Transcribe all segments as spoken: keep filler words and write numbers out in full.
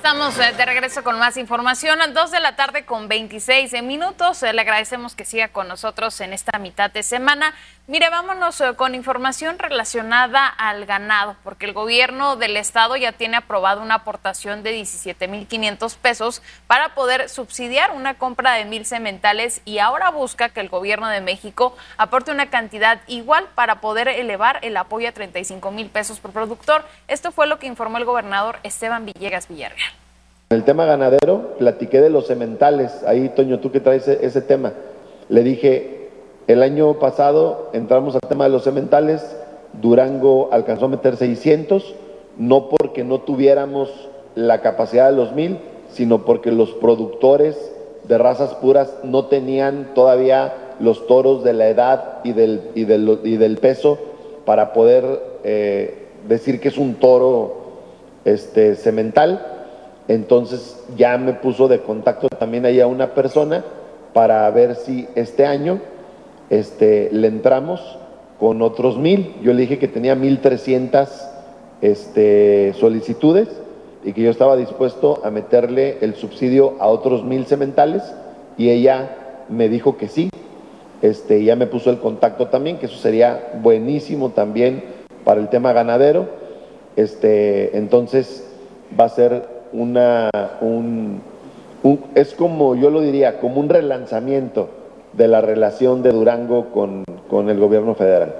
Estamos de regreso con más información a dos de la tarde con veintiséis minutos. Le agradecemos que siga con nosotros en esta mitad de semana. Mire, vámonos con información relacionada al ganado, porque el gobierno del estado ya tiene aprobado una aportación de diecisiete mil quinientos pesos para poder subsidiar una compra de mil sementales y ahora busca que el gobierno de México aporte una cantidad igual para poder elevar el apoyo a treinta y cinco mil pesos por productor. Esto fue lo que informó el gobernador Esteban Villegas Villarreal. En el tema ganadero, platiqué de los sementales. Ahí, Toño, tú que traes ese, ese tema. Le dije, el año pasado entramos al tema de los sementales, Durango alcanzó a meter seiscientos, no porque no tuviéramos la capacidad de los mil, sino porque los productores de razas puras no tenían todavía los toros de la edad y del, y del, y del peso para poder eh, decir que es un toro este, semental. Entonces ya me puso de contacto también ahí a una persona para ver si este año este, le entramos con otros mil. Yo le dije que tenía mil trescientas este, solicitudes y que yo estaba dispuesto a meterle el subsidio a otros mil sementales y ella me dijo que sí. Este, ya me puso el contacto también, que eso sería buenísimo también para el tema ganadero. Este, entonces va a ser una un, un es como yo lo diría como un relanzamiento de la relación de Durango con, con el gobierno federal.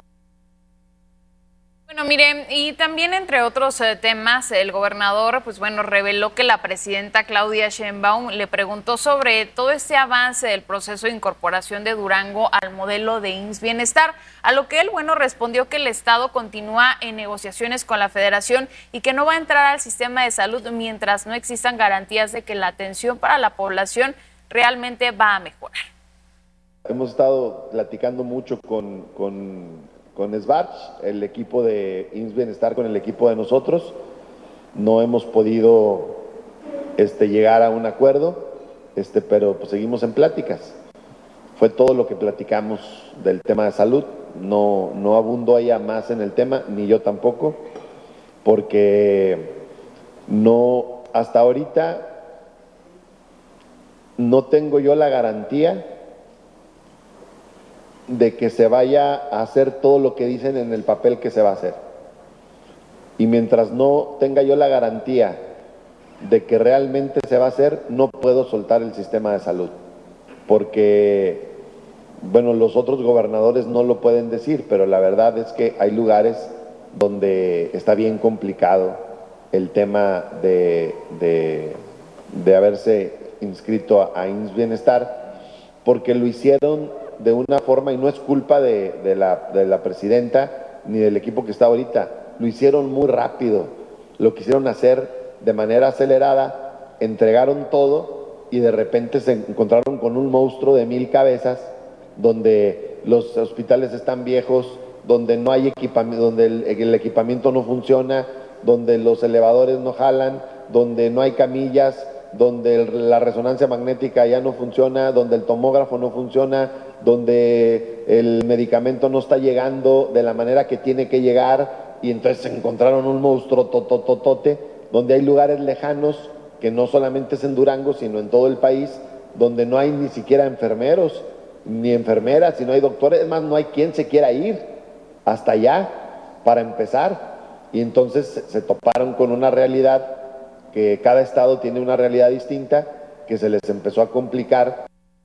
Bueno, miren, y también entre otros eh, temas, el gobernador, pues bueno, reveló que la presidenta Claudia Sheinbaum le preguntó sobre todo este avance del proceso de incorporación de Durango al modelo de I M S S Bienestar, a lo que él, bueno, respondió que el Estado continúa en negociaciones con la Federación y que no va a entrar al sistema de salud mientras no existan garantías de que la atención para la población realmente va a mejorar. Hemos estado platicando mucho con... con con SBARCH, el equipo de I M S S Bienestar con el equipo de nosotros. No hemos podido este, llegar a un acuerdo, este, pero pues seguimos en pláticas. Fue todo lo que platicamos del tema de salud. No, no abundo ella más en el tema, ni yo tampoco, porque no, hasta ahorita no tengo yo la garantía de que se vaya a hacer todo lo que dicen en el papel que se va a hacer. Y mientras no tenga yo la garantía de que realmente se va a hacer, no puedo soltar el sistema de salud. Porque, bueno, los otros gobernadores no lo pueden decir, pero la verdad es que hay lugares donde está bien complicado el tema de, de, de haberse inscrito a I M S S Bienestar, porque lo hicieron de una forma, y no es culpa de, de, la, de la presidenta ni del equipo que está ahorita, lo hicieron muy rápido, lo quisieron hacer de manera acelerada, entregaron todo y de repente se encontraron con un monstruo de mil cabezas donde los hospitales están viejos, donde no hay equipamiento, donde el, el equipamiento no funciona, donde los elevadores no jalan, donde no hay camillas, donde el, la resonancia magnética ya no funciona, donde el tomógrafo no funciona, donde el medicamento no está llegando de la manera que tiene que llegar, y entonces se encontraron un monstruo totototote, donde hay lugares lejanos, que no solamente es en Durango, sino en todo el país, donde no hay ni siquiera enfermeros, ni enfermeras, sino hay doctores, es más, no hay quien se quiera ir hasta allá para empezar, y entonces se, se toparon con una realidad que cada estado tiene una realidad distinta, que se les empezó a complicar.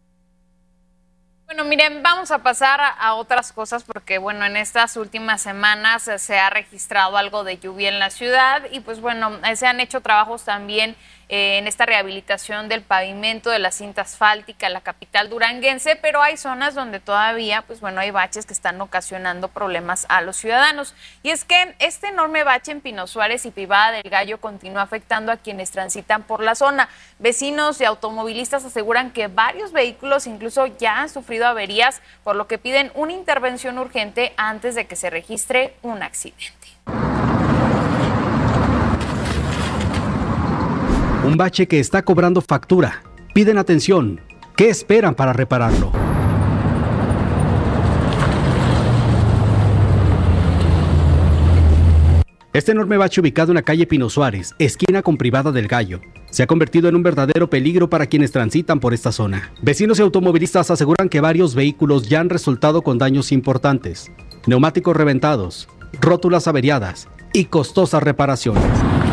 Bueno, miren, vamos a pasar a, a otras cosas porque, bueno, en estas últimas semanas eh, se ha registrado algo de lluvia en la ciudad y, pues, bueno, eh, se han hecho trabajos también eh, en esta rehabilitación del pavimento de la cinta asfáltica en la capital duranguense, pero hay zonas donde todavía, pues, bueno, hay baches que están ocasionando problemas a los ciudadanos. Y es que este enorme bache en Pino Suárez y Privada del Gallo continúa afectando a quienes transitan por la zona. Vecinos y automovilistas aseguran que varios vehículos incluso ya han sufrido averías, por lo que piden una intervención urgente antes de que se registre un accidente. Un bache que está cobrando factura. Piden atención. ¿Qué esperan para repararlo? Este enorme bache ubicado en la calle Pino Suárez, esquina con Privada del Gallo, se ha convertido en un verdadero peligro para quienes transitan por esta zona. Vecinos y automovilistas aseguran que varios vehículos ya han resultado con daños importantes, neumáticos reventados, rótulas averiadas y costosas reparaciones.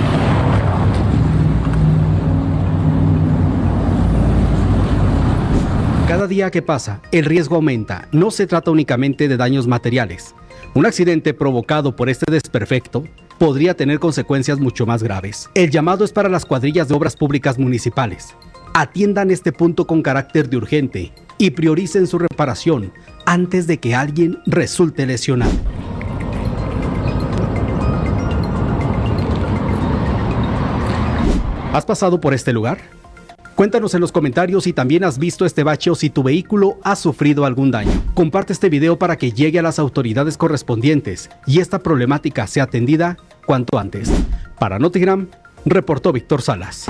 Cada día que pasa, el riesgo aumenta. No se trata únicamente de daños materiales. Un accidente provocado por este desperfecto podría tener consecuencias mucho más graves. El llamado es para las cuadrillas de obras públicas municipales. Atiendan este punto con carácter de urgente y prioricen su reparación antes de que alguien resulte lesionado. ¿Has pasado por este lugar? Cuéntanos en los comentarios si también has visto este bache o si tu vehículo ha sufrido algún daño. Comparte este video para que llegue a las autoridades correspondientes y esta problemática sea atendida cuanto antes. Para Notigram, reportó Víctor Salas.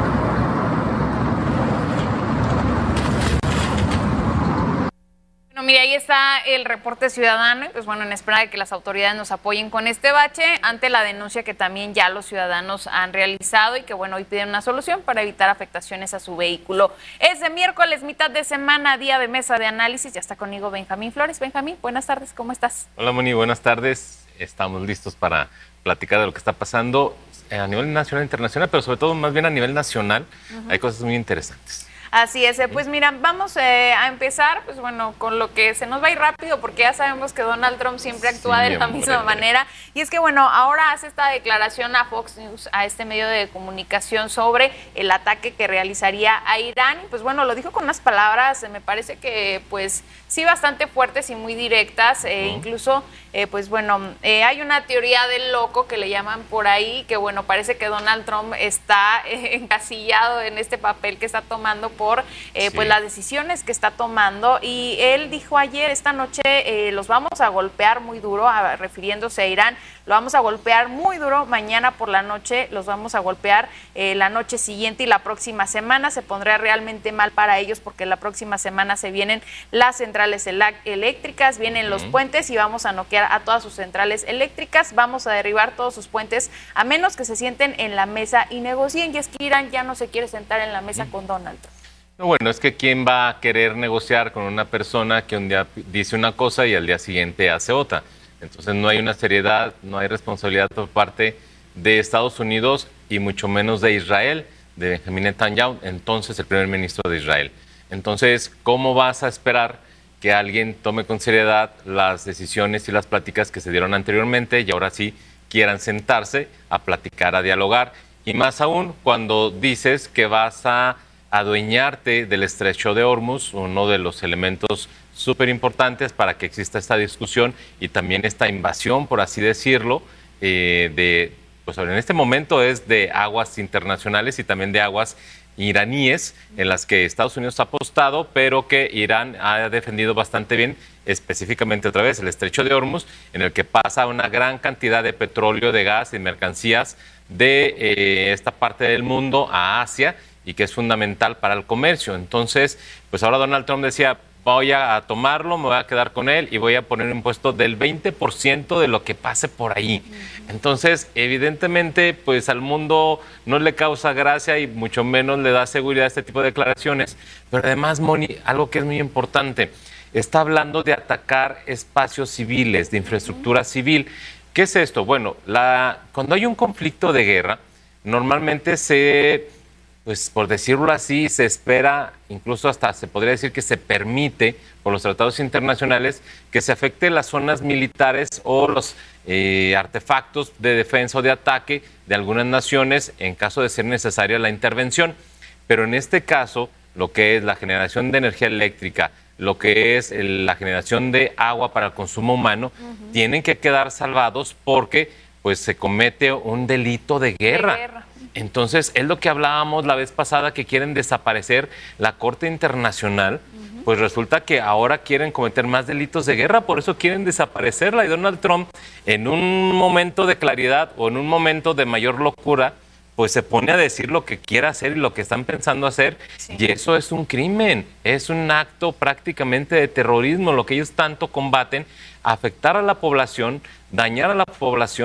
Bueno, mira, ahí está el reporte ciudadano, y pues bueno, en espera de que las autoridades nos apoyen con este bache, ante la denuncia que también ya los ciudadanos han realizado y que bueno, hoy piden una solución para evitar afectaciones a su vehículo. Es de miércoles, mitad de semana, día de mesa de análisis, ya está conmigo Benjamín Flores. Benjamín, buenas tardes, ¿cómo estás? Hola Moni, buenas tardes, estamos listos para platicar de lo que está pasando a nivel nacional e internacional, pero sobre todo más bien a nivel nacional. Uh-huh. Hay cosas muy interesantes. Así es, pues mira, vamos eh, a empezar, pues bueno, con lo que se nos va a ir rápido, porque ya sabemos que Donald Trump siempre actúa sí, de la misma breve. manera, y es que bueno, ahora hace esta declaración a Fox News, a este medio de comunicación, sobre el ataque que realizaría a Irán, y pues bueno, lo dijo con unas palabras, me parece que pues sí bastante fuertes y muy directas, eh, uh-huh. incluso, eh, pues bueno, eh, hay una teoría del loco que le llaman por ahí, que bueno, parece que Donald Trump está eh, encasillado en este papel que está tomando por eh, sí. pues las decisiones que está tomando, y él dijo ayer, esta noche eh, los vamos a golpear muy duro, a, refiriéndose a Irán, lo vamos a golpear muy duro, mañana por la noche los vamos a golpear, eh, la noche siguiente y la próxima semana se pondrá realmente mal para ellos, porque la próxima semana se vienen las centrales eléctricas, vienen uh-huh. los puentes y vamos a noquear a todas sus centrales eléctricas, vamos a derribar todos sus puentes, a menos que se sienten en la mesa y negocien, y es que Irán ya no se quiere sentar en la mesa uh-huh. con Donald Trump. No, bueno, es que ¿quién va a querer negociar con una persona que un día dice una cosa y al día siguiente hace otra? Entonces no hay una seriedad, no hay responsabilidad por parte de Estados Unidos y mucho menos de Israel, de Benjamín Netanyahu, entonces el primer ministro de Israel. Entonces, ¿cómo vas a esperar que alguien tome con seriedad las decisiones y las pláticas que se dieron anteriormente y ahora sí quieran sentarse a platicar, a dialogar? Y más aún cuando dices que vas a adueñarte del estrecho de Hormuz, uno de los elementos súper importantes para que exista esta discusión y también esta invasión, por así decirlo, eh, de, pues en este momento es de aguas internacionales y también de aguas iraníes, en las que Estados Unidos ha apostado, pero que Irán ha defendido bastante bien, específicamente otra vez el estrecho de Hormuz, en el que pasa una gran cantidad de petróleo, de gas y mercancías de eh, esta parte del mundo a Asia, y que es fundamental para el comercio. Entonces, pues ahora Donald Trump decía, voy a tomarlo, me voy a quedar con él y voy a poner un impuesto del veinte por ciento de lo que pase por ahí. Entonces, evidentemente, pues al mundo no le causa gracia y mucho menos le da seguridad a este tipo de declaraciones. Pero además, Moni, algo que es muy importante, está hablando de atacar espacios civiles, de infraestructura civil. ¿Qué es esto? Bueno, la, cuando hay un conflicto de guerra, normalmente se... pues por decirlo así, se espera, incluso hasta se podría decir que se permite por los tratados internacionales que se afecte las zonas militares o los eh, artefactos de defensa o de ataque de algunas naciones en caso de ser necesaria la intervención. Pero en este caso, lo que es la generación de energía eléctrica, lo que es el, la generación de agua para el consumo humano, uh-huh. tienen que quedar salvados porque pues se comete un delito de guerra. De guerra. Entonces, es lo que hablábamos la vez pasada, que quieren desaparecer la Corte Internacional, uh-huh. pues resulta que ahora quieren cometer más delitos de guerra, por eso quieren desaparecerla. Y Donald Trump, en un momento de claridad o en un momento de mayor locura, pues se pone a decir lo que quiere hacer y lo que están pensando hacer, sí. y eso es un crimen, es un acto prácticamente de terrorismo, lo que ellos tanto combaten, afectar a la población, dañar a la población,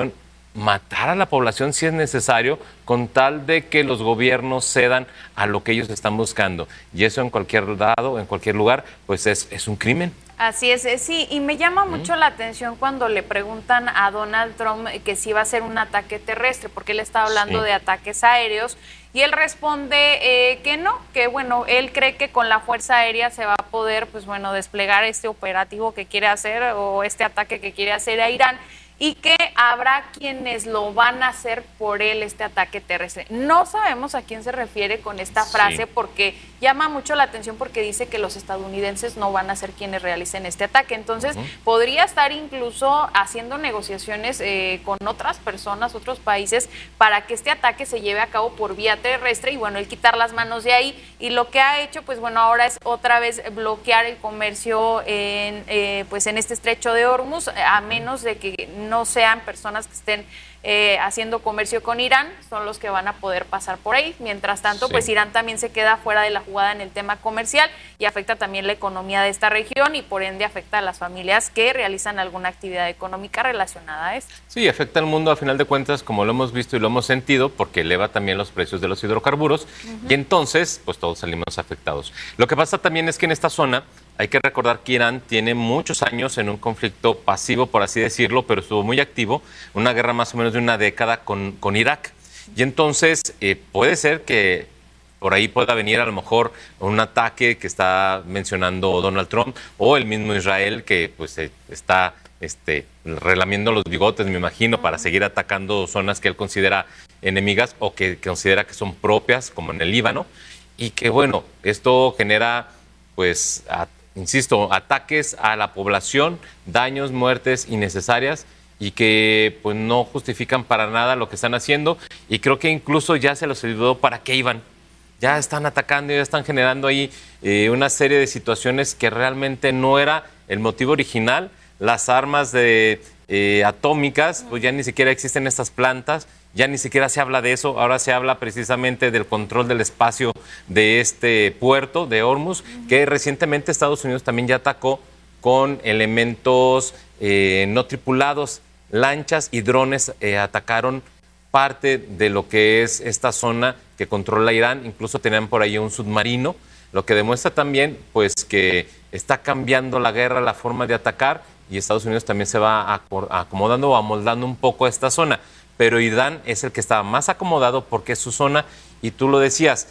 matar a la población si es necesario, con tal de que los gobiernos cedan a lo que ellos están buscando. Y eso en cualquier lado, en cualquier lugar, pues es, es un crimen. Así es, sí, y me llama mucho la atención cuando le preguntan a Donald Trump que si va a ser un ataque terrestre, porque él está hablando sí. de ataques aéreos, y él responde eh, que no, que bueno, él cree que con la Fuerza Aérea se va a poder, pues bueno, desplegar este operativo que quiere hacer o este ataque que quiere hacer a Irán, y que habrá quienes lo van a hacer por él, este ataque terrestre. No sabemos a quién se refiere con esta frase, sí. porque llama mucho la atención porque dice que los estadounidenses no van a ser quienes realicen este ataque. Entonces, uh-huh. podría estar incluso haciendo negociaciones eh, con otras personas, otros países, para que este ataque se lleve a cabo por vía terrestre y, bueno, el quitar las manos de ahí. Y lo que ha hecho, pues bueno, ahora es otra vez bloquear el comercio en, eh, pues en este estrecho de Hormuz, a menos de que no sean personas que estén eh, haciendo comercio con Irán, son los que van a poder pasar por ahí. Mientras tanto, sí. pues Irán también se queda fuera de la jugada en el tema comercial y afecta también la economía de esta región y por ende afecta a las familias que realizan alguna actividad económica relacionada a esto. Sí, afecta al mundo a final de cuentas, como lo hemos visto y lo hemos sentido, porque eleva también los precios de los hidrocarburos uh-huh. y entonces pues todos salimos afectados. Lo que pasa también es que en esta zona hay que recordar que Irán tiene muchos años en un conflicto pasivo, por así decirlo, pero estuvo muy activo, una guerra más o menos de una década con, con Irak. Y entonces eh, puede ser que por ahí pueda venir a lo mejor un ataque que está mencionando Donald Trump o el mismo Israel que pues eh, está este, relamiendo los bigotes, me imagino, para seguir atacando zonas que él considera enemigas o que, que considera que son propias, como en el Líbano. Y que bueno, esto genera pues a, insisto, ataques a la población, daños, muertes innecesarias y que pues no justifican para nada lo que están haciendo y creo que incluso ya se los olvidó para qué iban. Ya están atacando, ya están generando ahí eh, una serie de situaciones que realmente no era el motivo original. Las armas de, eh, atómicas, pues ya ni siquiera existen estas plantas, ya ni siquiera se habla de eso, ahora se habla precisamente del control del espacio de este puerto de Hormuz, uh-huh. que recientemente Estados Unidos también ya atacó con elementos eh, no tripulados, lanchas y drones eh, atacaron parte de lo que es esta zona que controla Irán, incluso tenían por ahí un submarino, lo que demuestra también pues que está cambiando la guerra, la forma de atacar y Estados Unidos también se va acomodando o amoldando un poco a esta zona. Pero Irán es el que estaba más acomodado porque es su zona y tú lo decías,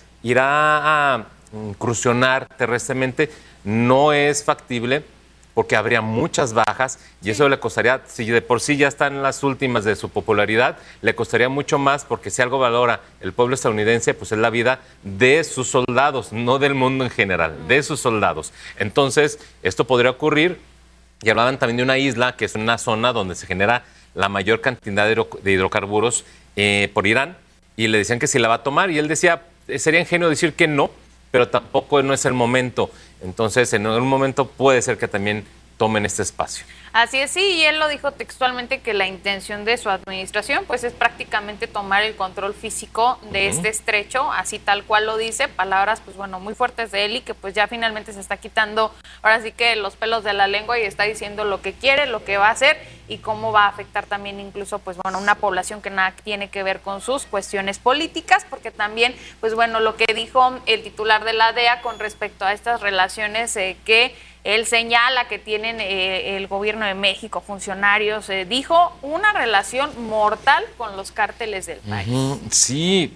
irá a incursionar terrestremente, no es factible porque habría muchas bajas y eso le costaría, si de por sí ya está en las últimas de su popularidad, le costaría mucho más porque si algo valora el pueblo estadounidense, pues es la vida de sus soldados, no del mundo en general, de sus soldados. Entonces, esto podría ocurrir y hablaban también de una isla que es una zona donde se genera la mayor cantidad de hidrocarburos eh, por Irán y le decían que si la va a tomar y él decía, sería ingenuo decir que no, pero tampoco no es el momento. Entonces, en algún momento puede ser que también tomen este espacio. Así es, sí, y él lo dijo textualmente que la intención de su administración pues es prácticamente tomar el control físico de uh-huh. este estrecho, así tal cual lo dice, palabras pues bueno, muy fuertes de él y que pues ya finalmente se está quitando ahora sí que los pelos de la lengua y está diciendo lo que quiere, lo que va a hacer y cómo va a afectar también incluso pues bueno, una población que nada tiene que ver con sus cuestiones políticas, porque también pues bueno, lo que dijo el titular de la D E A con respecto a estas relaciones eh, que él señala que tienen eh, el gobierno de México, funcionarios, eh, dijo una relación mortal con los cárteles del país. Uh-huh. Sí,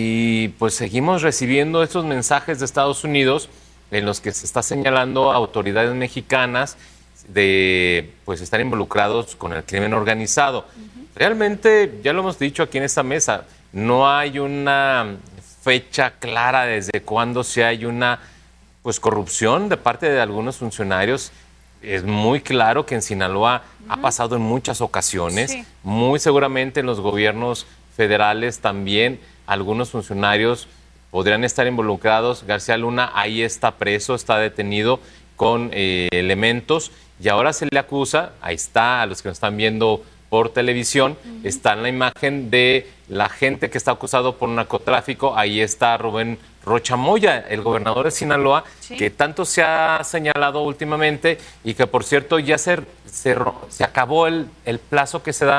y pues seguimos recibiendo estos mensajes de Estados Unidos en los que se está señalando a autoridades mexicanas de pues estar involucrados con el crimen organizado. Uh-huh. Realmente, ya lo hemos dicho aquí en esta mesa, no hay una fecha clara desde cuándo se hay una pues corrupción de parte de algunos funcionarios. Es muy claro que en Sinaloa uh-huh. ha pasado en muchas ocasiones, sí. muy seguramente en los gobiernos federales también algunos funcionarios podrían estar involucrados. García Luna ahí está preso, está detenido con eh, elementos y ahora se le acusa, ahí está, a los que nos están viendo por televisión, uh-huh. está en la imagen de la gente que está acusado por narcotráfico, ahí está Rubén Rocha Moya, el gobernador de Sinaloa, sí. que tanto se ha señalado últimamente y que por cierto ya se, se, se acabó el, el plazo que se da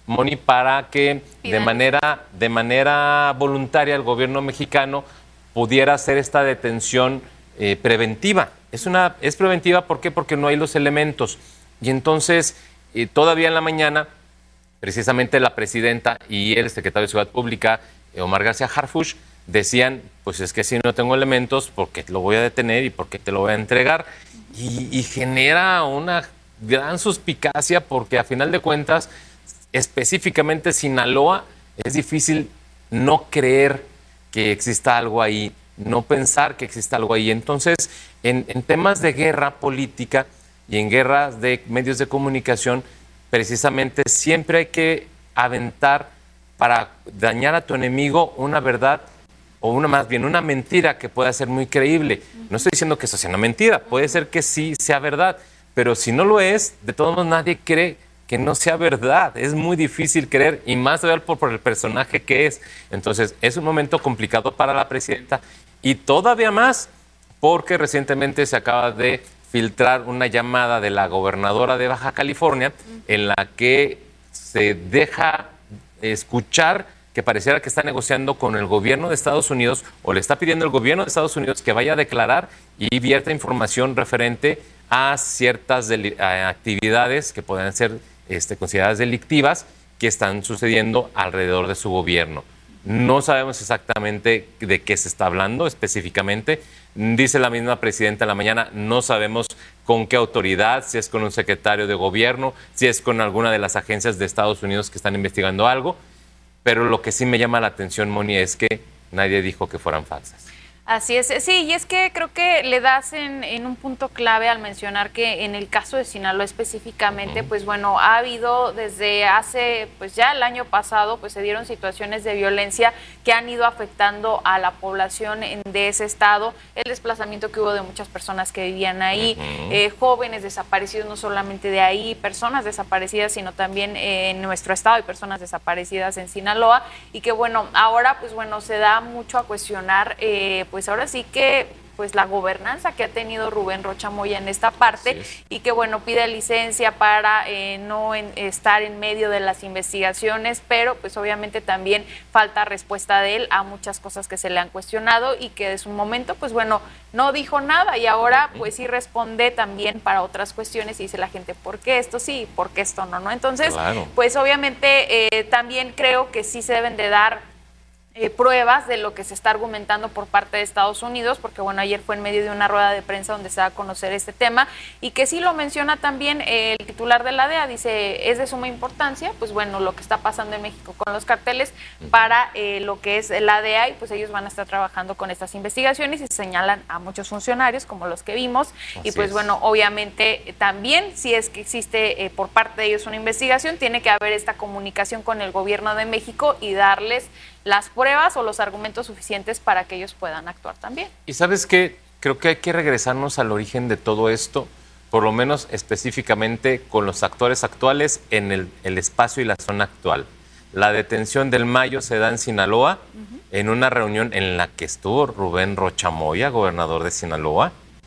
Moni, para que de manera, de manera voluntaria el gobierno mexicano pudiera hacer esta detención eh, preventiva. Es, una, es preventiva, ¿por qué? Porque no hay los elementos. Y entonces, eh, todavía en la mañana, precisamente la presidenta y el secretario de Seguridad Pública, Omar García Harfuch, decían, pues es que si no tengo elementos, ¿por qué te lo voy a detener y por qué te lo voy a entregar? Y, y genera una gran suspicacia porque a final de cuentas, específicamente Sinaloa, es difícil no creer que exista algo ahí, no pensar que exista algo ahí. Entonces, en, en temas de guerra política y en guerras de medios de comunicación, precisamente siempre hay que aventar para dañar a tu enemigo una verdad o una más bien una mentira que pueda ser muy creíble. No estoy diciendo que eso sea una mentira, puede ser que sí sea verdad, pero si no lo es, de todos modos nadie cree que no sea verdad. Es muy difícil creer, y más de ver por, por el personaje que es. Entonces, es un momento complicado para la presidenta, y todavía más porque recientemente se acaba de filtrar una llamada de la gobernadora de Baja California en la que se deja escuchar que pareciera que está negociando con el gobierno de Estados Unidos, o le está pidiendo al gobierno de Estados Unidos que vaya a declarar y vierta información referente a ciertas a actividades que puedan ser este, consideradas delictivas que están sucediendo alrededor de su gobierno. No sabemos exactamente de qué se está hablando específicamente. Dice la misma presidenta en la mañana, no sabemos con qué autoridad, si es con un secretario de gobierno, si es con alguna de las agencias de Estados Unidos que están investigando algo. Pero lo que sí me llama la atención, Moni, es que nadie dijo que fueran falsas. Así es, sí, y es que creo que le das en, en un punto clave al mencionar que en el caso de Sinaloa específicamente, uh-huh. pues bueno, ha habido desde hace, pues ya el año pasado, pues se dieron situaciones de violencia que han ido afectando a la población en, de ese estado, el desplazamiento que hubo de muchas personas que vivían ahí, uh-huh. eh, jóvenes desaparecidos, no solamente de ahí, personas desaparecidas, sino también eh, en nuestro estado hay personas desaparecidas en Sinaloa, y que bueno, ahora pues bueno, se da mucho a cuestionar, eh, pues ahora sí que pues la gobernanza que ha tenido Rubén Rocha Moya en esta parte, y que bueno, pide licencia para eh, no en, estar en medio de las investigaciones, pero pues obviamente también falta respuesta de él a muchas cosas que se le han cuestionado, y que de su momento pues bueno, no dijo nada, y ahora pues sí responde también para otras cuestiones, y dice la gente, ¿por qué esto sí? ¿Por qué esto no? ¿no? Entonces, claro. pues obviamente eh, también creo que sí se deben de dar Eh, pruebas de lo que se está argumentando por parte de Estados Unidos, porque bueno, ayer fue en medio de una rueda de prensa donde se va a conocer este tema, y que sí lo menciona también eh, el titular de la D E A, dice, es de suma importancia, pues bueno, lo que está pasando en México con los carteles para eh, lo que es la D E A, y pues ellos van a estar trabajando con estas investigaciones, y señalan a muchos funcionarios como los que vimos, Así y pues es. bueno, obviamente eh, también si es que existe eh, por parte de ellos una investigación, tiene que haber esta comunicación con el gobierno de México y darles las pruebas o los argumentos suficientes para que ellos puedan actuar también. Y ¿sabes qué? Creo que hay que regresarnos al origen de todo esto, por lo menos específicamente con los actores actuales en el, el espacio y la zona actual. La detención del Mayo se da en Sinaloa, uh-huh. en una reunión en la que estuvo Rubén Rocha Moya, gobernador de Sinaloa,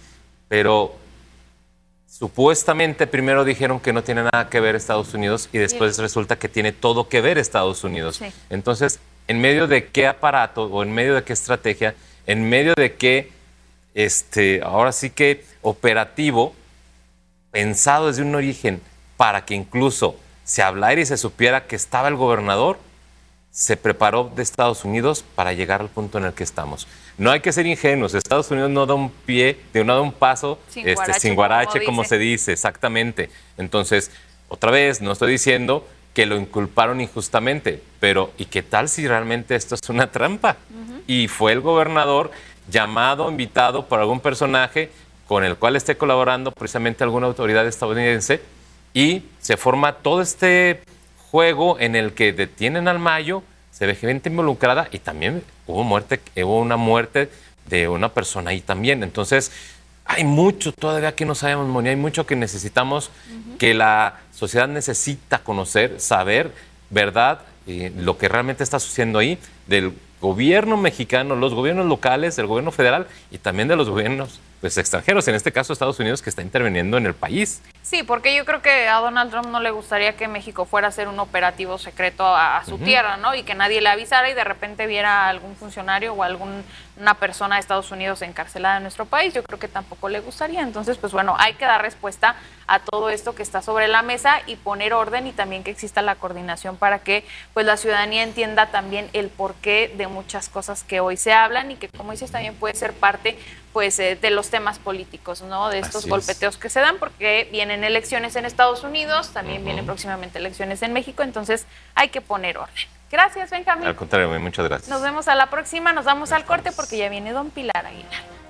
pero supuestamente primero dijeron que no tiene nada que ver Estados Unidos, y después sí. resulta que tiene todo que ver Estados Unidos. Sí. Entonces, ¿en medio de qué aparato o en medio de qué estrategia, en medio de qué, este, ahora sí que operativo, pensado desde un origen para que incluso se hablara y se supiera que estaba el gobernador, se preparó de Estados Unidos para llegar al punto en el que estamos? No hay que ser ingenuos. Estados Unidos no da un pie, de no da un paso sin este, guarache, sin guarache como, como se dice, exactamente. Entonces, otra vez, no estoy diciendo que lo inculparon injustamente, pero ¿y qué tal si realmente esto es una trampa? Uh-huh. Y fue el gobernador llamado, invitado por algún personaje con el cual esté colaborando precisamente alguna autoridad estadounidense, y se forma todo este juego en el que detienen al Mayo, se ve gente involucrada, y también hubo muerte, hubo una muerte de una persona ahí también. Entonces, hay mucho todavía que no sabemos, Moni, hay mucho que necesitamos, uh-huh. que la sociedad necesita conocer, saber, ¿verdad? Eh, lo que realmente está sucediendo ahí, del gobierno mexicano, los gobiernos locales, del gobierno federal, y también de los gobiernos pues, extranjeros, en este caso Estados Unidos, que está interviniendo en el país. Sí, porque yo creo que a Donald Trump no le gustaría que México fuera a hacer un operativo secreto a, a su uh-huh. tierra, ¿no? Y que nadie le avisara y de repente viera a algún funcionario o alguna persona de Estados Unidos encarcelada en nuestro país. Yo creo que tampoco le gustaría. Entonces, pues bueno, hay que dar respuesta a todo esto que está sobre la mesa y poner orden y también que exista la coordinación para que pues la ciudadanía entienda también el porqué de muchas cosas que hoy se hablan y que, como dices, también puede ser parte pues eh, de los temas políticos, ¿no? De estos Así golpeteos es. que se dan, porque vienen elecciones en Estados Unidos, también uh-huh. vienen próximamente elecciones en México, entonces hay que poner orden. Gracias, Benjamín. Al contrario, muchas gracias. Nos vemos a la próxima, nos vamos al corte porque ya viene don Pilar Aguilar.